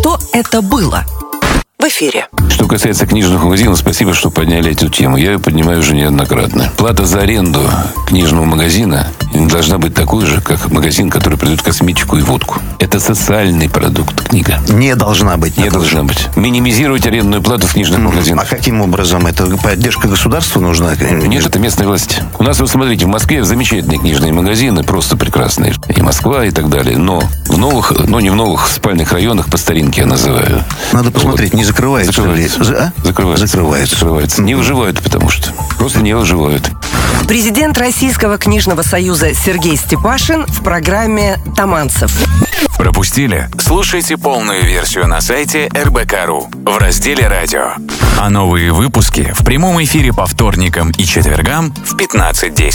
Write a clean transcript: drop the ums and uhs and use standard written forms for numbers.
Что это было? В эфире. Что касается книжных магазинов, спасибо, что подняли эту тему. Я ее поднимаю уже неоднократно. Плата за аренду книжного магазина не должна быть такой же, как магазин, который продает косметику и водку. Это социальный продукт, книга. Не должна быть. Не должна быть. Минимизировать арендную плату в книжных магазинах. А каким образом? Это поддержка государства нужна? Нет, это местные власти. У нас, вы смотрите, в Москве замечательные книжные магазины, просто прекрасные. И Москва, и так далее. Но в новых, не в новых спальных районах, по старинке я называю. Надо посмотреть, не закрывается ли? Закрывается. Не выживают, потому что. Просто не выживают. Президент Российского книжного союза Сергей Степашин в программе «Таманцев». Пропустили? Слушайте полную версию на сайте РБК.ру в разделе «Радио». А новые выпуски в прямом эфире по вторникам и четвергам в 15:10.